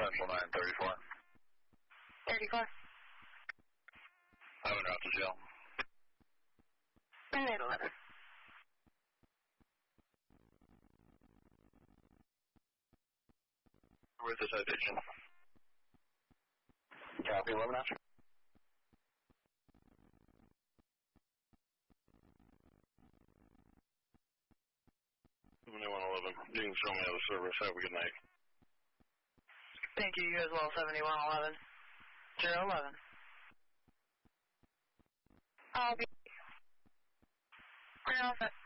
Central 934. 34. I'm en route to jail. Midnight 11. Where's the citation? Copy, 11 after. You can show me how the service. Have a good night. Thank you, you as well, 7111. 011. I'll be... We're all set.